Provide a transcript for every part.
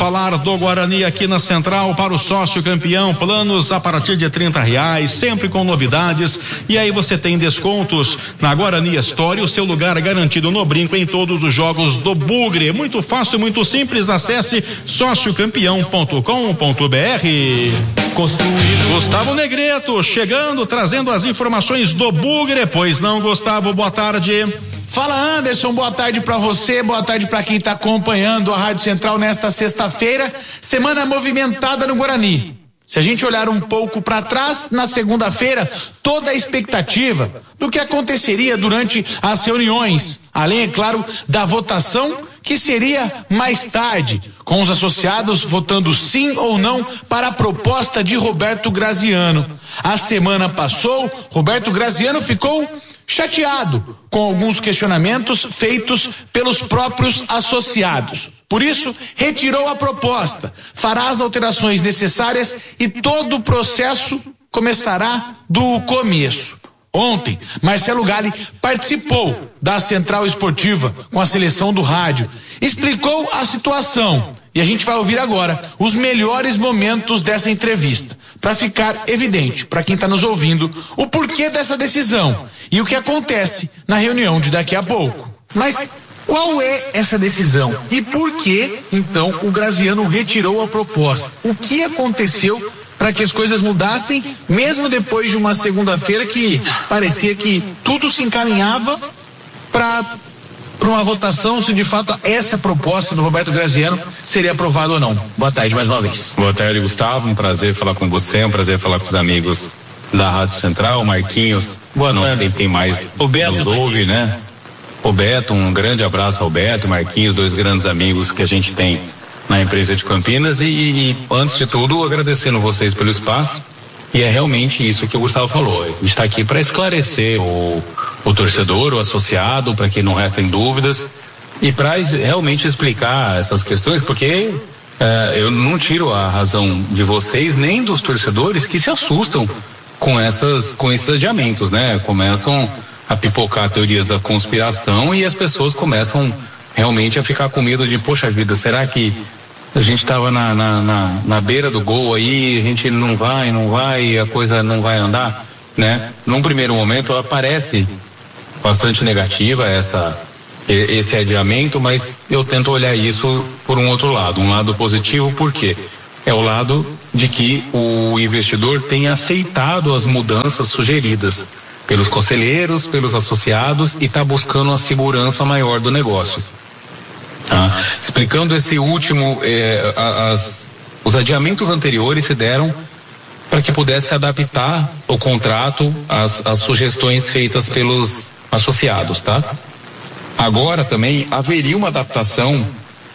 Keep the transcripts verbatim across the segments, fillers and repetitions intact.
falar do Guarani aqui na Central para o sócio campeão, planos a partir de trinta reais, sempre com novidades, e aí você tem descontos na Guarani Store, o seu lugar garantido no brinco em todos os jogos do Bugre. Muito fácil, muito simples, acesse sócio campeão ponto com ponto br. Construído. Gustavo Negreto chegando, trazendo as informações do Bugre. Pois não, Gustavo, boa tarde. Fala, Anderson, boa tarde pra você, boa tarde pra quem tá acompanhando a Rádio Central nesta sexta-feira, semana movimentada no Guarani. Se a gente olhar um pouco para trás, na segunda-feira, toda a expectativa do que aconteceria durante as reuniões, além, é claro, da votação que seria mais tarde, com os associados votando sim ou não para a proposta de Roberto Graziano. A semana passou, Roberto Graziano ficou chateado com alguns questionamentos feitos pelos próprios associados. Por isso, retirou a proposta, fará as alterações necessárias e todo o processo começará do começo. Ontem, Marcelo Galli participou da Central Esportiva com a seleção do rádio, explicou a situação e a gente vai ouvir agora os melhores momentos dessa entrevista, para ficar evidente para quem está nos ouvindo o porquê dessa decisão e o que acontece na reunião de daqui a pouco. Mas qual é essa decisão e por que, então, o Graziano retirou a proposta? O que aconteceu para que as coisas mudassem, mesmo depois de uma segunda-feira que parecia que tudo se encaminhava para para uma votação se de fato essa proposta do Roberto Graziano seria aprovada ou não? Boa tarde mais uma vez. Boa tarde, Gustavo, um prazer falar com você, um prazer falar com os amigos da Rádio Central, Marquinhos. Boa noite. Não sei quem mais o Beto nos ouve, né? O Beto, um grande abraço ao Beto, Marquinhos, dois grandes amigos que a gente tem na empresa de Campinas e, e antes de tudo agradecendo vocês pelo espaço. E é realmente isso que o Gustavo falou. A gente está aqui para esclarecer o, o torcedor, o associado, para que não restem dúvidas e para realmente explicar essas questões, porque é, eu não tiro a razão de vocês nem dos torcedores que se assustam com essas, com esses adiamentos, né? Começam a pipocar teorias da conspiração e as pessoas começam realmente a ficar com medo de, poxa vida, será que a gente estava na, na, na, na beira do gol aí, a gente não vai, não vai, a coisa não vai andar, né? Num primeiro momento ela parece bastante negativa essa, esse adiamento, mas eu tento olhar isso por um outro lado, um lado positivo, por quê? É o lado de que o investidor tem aceitado as mudanças sugeridas pelos conselheiros, pelos associados e está buscando uma segurança maior do negócio. Ah, explicando esse último, eh, as, os adiamentos anteriores se deram para que pudesse adaptar o contrato às, às sugestões feitas pelos associados, tá? Agora também haveria uma adaptação,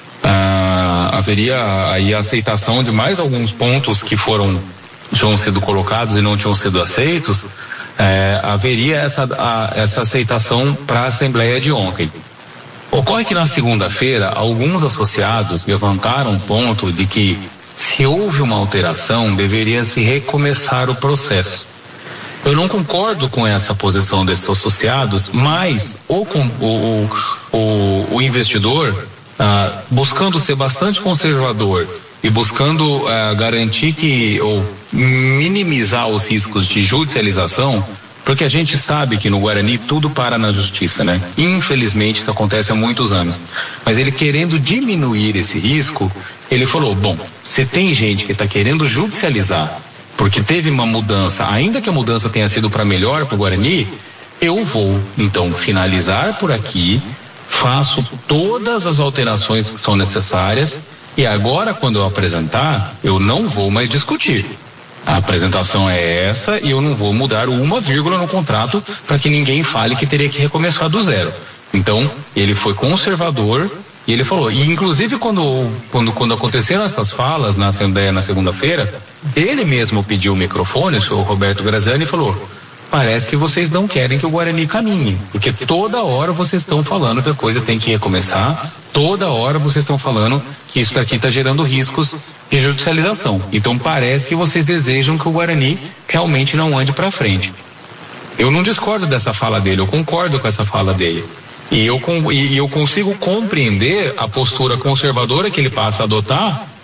ah, haveria aí a aceitação de mais alguns pontos que foram, tinham sido colocados e não tinham sido aceitos, eh, haveria essa, a, essa aceitação para a Assembleia de ontem. Ocorre que na segunda-feira, alguns associados levantaram um ponto de que, se houve uma alteração, deveria se recomeçar o processo. Eu não concordo com essa posição desses associados, mas o, o, o, o investidor, ah, buscando ser bastante conservador e buscando ah, garantir que, ou minimizar os riscos de judicialização, porque a gente sabe que no Guarani tudo para na justiça, né? Infelizmente isso acontece há muitos anos. Mas ele querendo diminuir esse risco, ele falou, bom, se tem gente que está querendo judicializar, porque teve uma mudança, ainda que a mudança tenha sido para melhor para o Guarani, eu vou então finalizar por aqui, faço todas as alterações que são necessárias e agora quando eu apresentar, eu não vou mais discutir. A apresentação é essa e eu não vou mudar uma vírgula no contrato para que ninguém fale que teria que recomeçar do zero. Então, ele foi conservador e ele falou, e inclusive quando, quando, quando aconteceram essas falas na Assembleia na segunda-feira, ele mesmo pediu o microfone, o senhor Roberto Graziano, e falou, parece que vocês não querem que o Guarani caminhe, porque toda hora vocês estão falando que a coisa tem que recomeçar, toda hora vocês estão falando que isso daqui está gerando riscos de judicialização. Então parece que vocês desejam que o Guarani realmente não ande para frente. Eu não discordo dessa fala dele, eu concordo com essa fala dele. E eu, e eu consigo compreender a postura conservadora que ele passa a adotar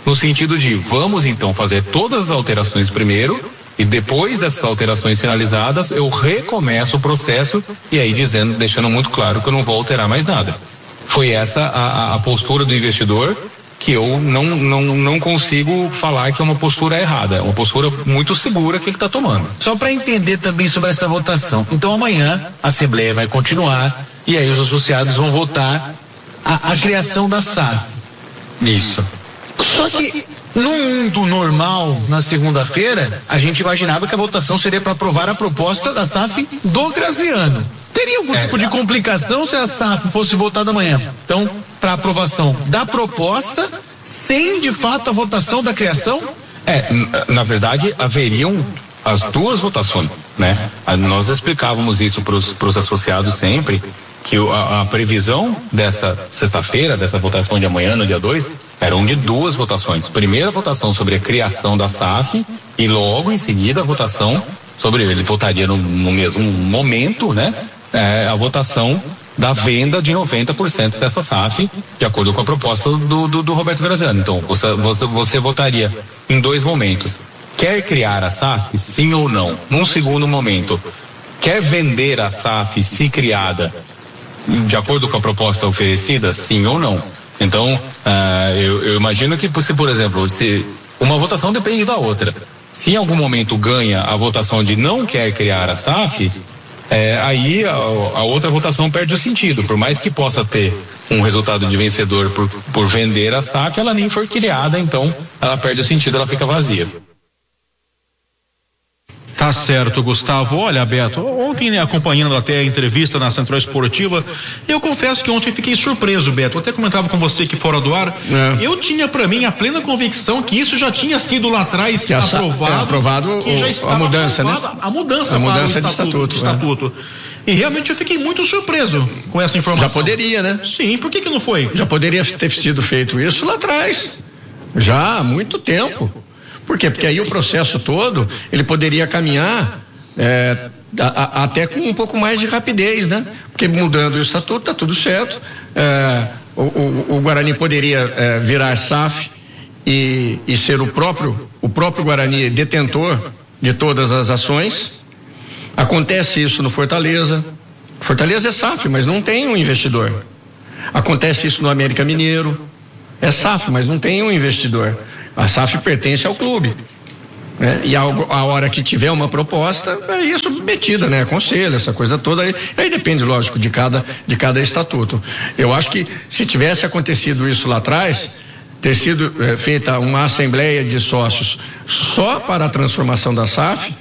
no sentido de vamos então fazer todas as alterações primeiro e depois dessas alterações finalizadas eu recomeço o processo e aí dizendo, deixando muito claro que eu não vou alterar mais nada. Foi essa a, a postura do investidor, que eu não, não, não consigo falar que é uma postura errada, é uma postura muito segura que ele está tomando. Só para entender também sobre essa votação. Então amanhã a Assembleia vai continuar e aí os associados vão votar a, a criação da S A F. Isso. Só que no mundo normal, na segunda-feira, a gente imaginava que a votação seria para aprovar a proposta da S A F do Graziano. Teria algum tipo de complicação se a S A F fosse votada amanhã? Então, para aprovação da proposta, sem de fato a votação da criação? É, na verdade, haveriam as duas votações, né? Nós explicávamos isso para os associados sempre, que a, a previsão dessa sexta-feira, dessa votação de amanhã, no dia dois, eram de duas votações. Primeira votação sobre a criação da S A F e logo em seguida a votação sobre, ele votaria no, no mesmo momento, né? É, a votação da venda de noventa por cento dessa S A F, de acordo com a proposta do, do, do Roberto Graziano. Então, você, você, você votaria em dois momentos. Quer criar a S A F, sim ou não? Num segundo momento, quer vender a S A F, se criada, de acordo com a proposta oferecida, sim ou não? Então, uh, eu, eu imagino que, se, por exemplo, se uma votação depende da outra. Se em algum momento ganha a votação de não quer criar a S A F, é, aí a, a outra votação perde o sentido. Por mais que possa ter um resultado de vencedor por, por vender a S A F, ela nem for criada, então ela perde o sentido, ela fica vazia. Tá certo, Gustavo. Olha, Beto, ontem, né, acompanhando até a entrevista na Central Esportiva, eu confesso que ontem fiquei surpreso, Beto. Eu até comentava com você que fora do ar, é. eu tinha para mim a plena convicção que isso já tinha sido lá atrás que aprovado, é, aprovado que já estava a mudança, né? A mudança, a mudança para o de estatuto. estatuto. estatuto. É. E realmente eu fiquei muito surpreso com essa informação. Já poderia, né? Sim, por que que não foi? Já poderia ter sido feito isso lá atrás. Já há muito tempo. Por quê? Porque aí o processo todo, ele poderia caminhar é, a, a, até com um pouco mais de rapidez, né? Porque mudando o estatuto, tá tudo certo. É, o, o, o Guarani poderia é, virar S A F e, e ser o próprio, o próprio Guarani detentor de todas as ações. Acontece isso no Fortaleza. Fortaleza é S A F, mas não tem um investidor. Acontece isso no América Mineiro. É S A F, mas não tem um investidor. A S A F pertence ao clube, né? E a, a hora que tiver uma proposta, aí é submetida, né? Conselho, essa coisa toda, aí, aí depende, lógico, de cada, de cada estatuto. Eu acho que se tivesse acontecido isso lá atrás, ter sido é, feita uma assembleia de sócios só para a transformação da S A F,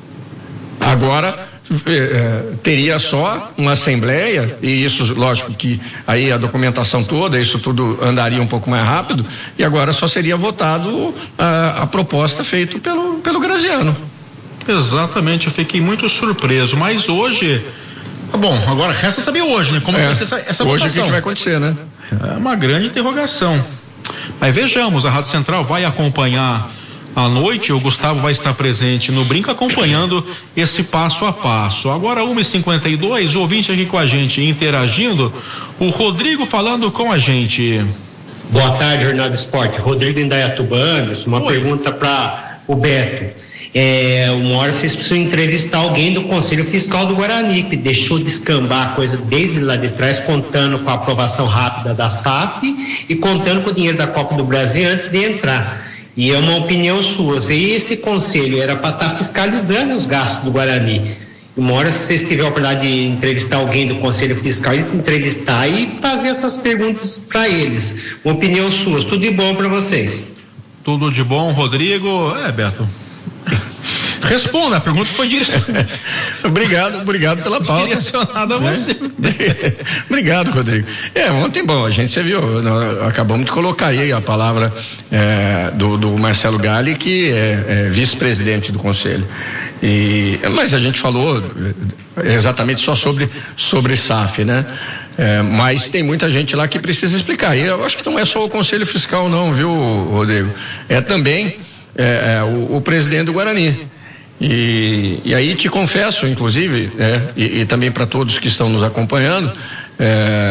agora é, teria só uma assembleia, e isso, lógico que aí a documentação toda, isso tudo andaria um pouco mais rápido, e agora só seria votado a, a proposta feita pelo, pelo Graziano. Exatamente, eu fiquei muito surpreso, mas hoje, bom, agora resta saber hoje, né, como é, vai ser essa, essa hoje votação. O que, que vai acontecer, né? É uma grande interrogação. Mas vejamos, a Rádio Central vai acompanhar à noite, o Gustavo vai estar presente no Brinco acompanhando esse passo a passo. Agora uma e cinquenta e dois, o ouvinte aqui com a gente interagindo, o Rodrigo falando com a gente. Boa tarde, Jornal do Esporte. Rodrigo Indaiatuba, uma Oi. pergunta para o Beto. É, uma hora vocês precisam entrevistar alguém do Conselho Fiscal do Guarani, que deixou de escambar a coisa desde lá de trás, contando com a aprovação rápida da S A F e contando com o dinheiro da Copa do Brasil antes de entrar. E é uma opinião sua. E esse conselho era para estar fiscalizando os gastos do Guarani. Uma hora, se vocês tiverem a oportunidade de entrevistar alguém do Conselho Fiscal, entrevistar e fazer essas perguntas para eles. Uma opinião sua. Tudo de bom para vocês. Tudo de bom, Rodrigo. É, Beto. Responda, a pergunta foi direcionada. Obrigado, obrigado pela pauta. Direcionada a você. Obrigado, Rodrigo. É, ontem, bom, a gente, você viu, nós acabamos de colocar aí a palavra é, do, do Marcelo Galli, que é, é vice-presidente do Conselho. E, mas a gente falou exatamente só sobre, sobre S A F, né? É, mas tem muita gente lá que precisa explicar. E eu acho que não é só o Conselho Fiscal, não, viu, Rodrigo? É também é, é, o, o presidente do Guarani. E, e aí te confesso, inclusive, é, e, e também para todos que estão nos acompanhando, é,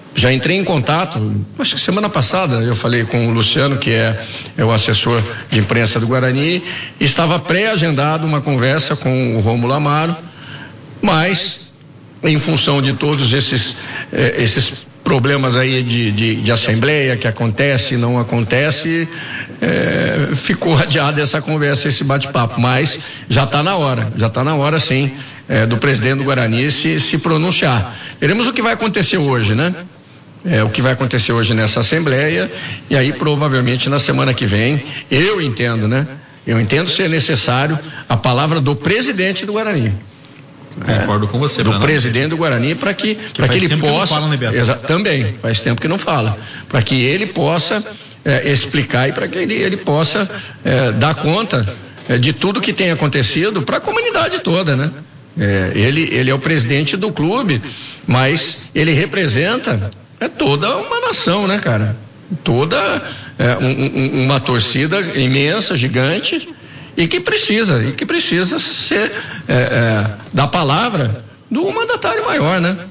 Já entrei em contato, acho que semana passada eu falei com o Luciano, que é, é o assessor de imprensa do Guarani, e estava pré-agendado uma conversa com o Rômulo Amaro, mas em função de todos esses, eh, esses problemas aí de, de, de assembleia que acontece e não acontece, eh, ficou adiada essa conversa, esse bate-papo, mas já está na hora, já está na hora sim, eh, do presidente do Guarani se, se pronunciar. Veremos o que vai acontecer hoje, né? É o que vai acontecer hoje nessa assembleia, e aí provavelmente na semana que vem, eu entendo, né? Eu entendo ser necessário a palavra do presidente do Guarani. Concordo é, com você, do Bruno. presidente do Guarani, para que, que, que ele possa. Que não fala, exa, também, faz tempo que não fala. Para que ele possa é, explicar e para que ele, ele possa é, dar conta é, de tudo que tem acontecido para a comunidade toda, né? É, ele, ele é o presidente do clube, mas ele representa é toda uma nação, né, cara? Toda é, um, um, uma torcida imensa, gigante, e que precisa, e que precisa ser é, é, da palavra do mandatário maior, né?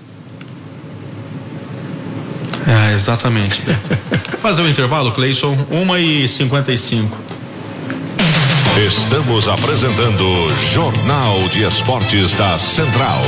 É, exatamente. Fazer o intervalo, Cleison, uma e cinquenta e cinco. Estamos apresentando Jornal de Esportes da Central.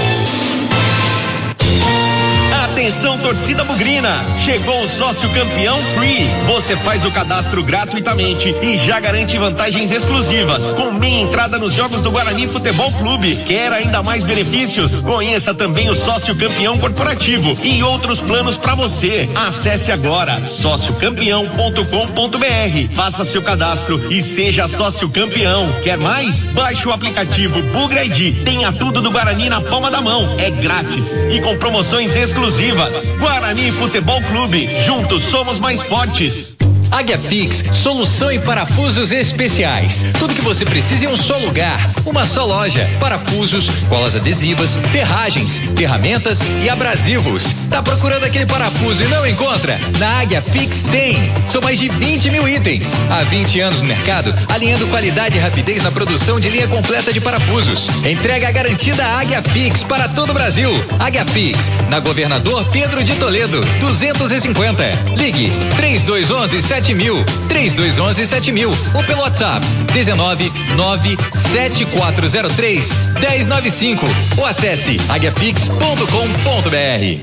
Atenção, torcida bugrina, chegou o sócio campeão Free. Você faz o cadastro gratuitamente e já garante vantagens exclusivas, com meia entrada nos jogos do Guarani Futebol Clube. Quer ainda mais benefícios? Conheça também o sócio campeão corporativo e outros planos para você. Acesse agora sócio campeão ponto com ponto br, faça seu cadastro e seja sócio campeão. Quer mais? Baixe o aplicativo Bugra I D. Tenha tudo do Guarani na palma da mão. É grátis e com promoções exclusivas. Guarani Futebol Clube, juntos somos mais fortes. Águia Fix, solução em parafusos especiais. Tudo que você precisa em um só lugar, uma só loja. Parafusos, colas adesivas, ferragens, ferramentas e abrasivos. Tá procurando aquele parafuso e não encontra? Na Águia Fix tem. São mais de vinte mil itens. Há vinte anos no mercado, alinhando qualidade e rapidez na produção de linha completa de parafusos. Entrega garantida Águia Fix para todo o Brasil. Águia Fix, na Governador Pedro de Toledo, duzentos e cinquenta. Ligue três dois um um sete mil, três dois um um sete mil ou pelo WhatsApp dezenove nove sete quatro zero três um zero nove cinco ou acesse águia fix ponto com ponto br.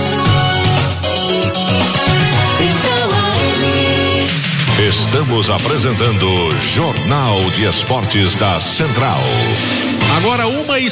Estamos apresentando Jornal de Esportes da Central. Agora uma e